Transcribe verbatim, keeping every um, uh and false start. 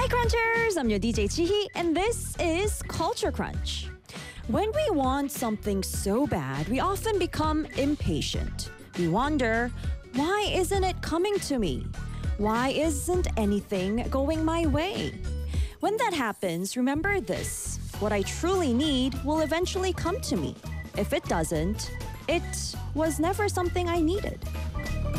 Crunchers! I'm your D J Chihi, and this is Culture Crunch. When we want something so bad, we often become impatient. We wonder, why isn't it coming to me? Why isn't anything going my way? When that happens, remember this. What I truly need will eventually come to me. If it doesn't, it was never something I needed.